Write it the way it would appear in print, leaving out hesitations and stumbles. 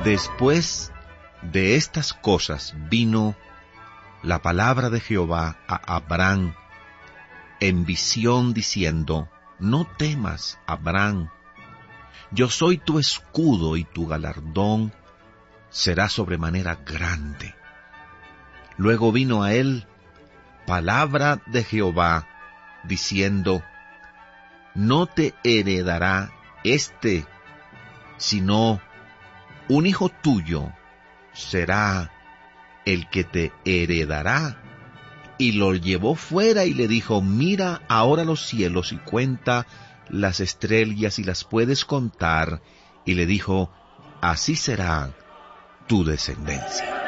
Después de estas cosas vino la palabra de Jehová a Abraham en visión diciendo: No temas, Abraham, yo soy tu escudo y tu galardón será sobremanera grande. Luego vino a él palabra de Jehová diciendo: No te heredará sino un hijo tuyo será el que te heredará. Y lo llevó fuera y le dijo: Mira ahora los cielos y cuenta las estrellas si las puedes contar. Y le dijo: Así será tu descendencia.